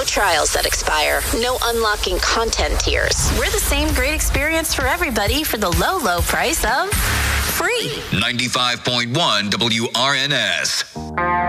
No trials that expire. No unlocking content tiers. We're the same great experience for everybody for the low, low price of free. 95.1 WRNS.